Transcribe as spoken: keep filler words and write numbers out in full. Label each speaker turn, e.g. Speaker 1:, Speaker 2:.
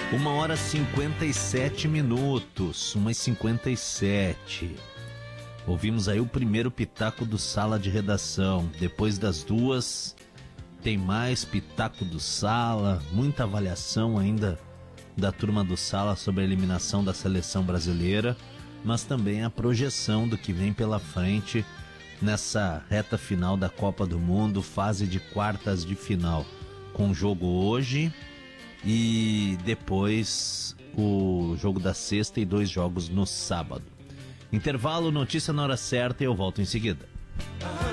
Speaker 1: Uma hora e cinquenta e sete minutos, uma e cinquenta e sete. Ouvimos aí o primeiro pitaco do Sala de Redação. Depois das duas, tem mais pitaco do Sala, muita avaliação ainda da turma do Sala sobre a eliminação da seleção brasileira, mas também a projeção do que vem pela frente nessa reta final da Copa do Mundo, fase de quartas de final, com jogo hoje e depois o jogo da sexta e dois jogos no sábado. Intervalo, notícia na hora certa e eu volto em seguida.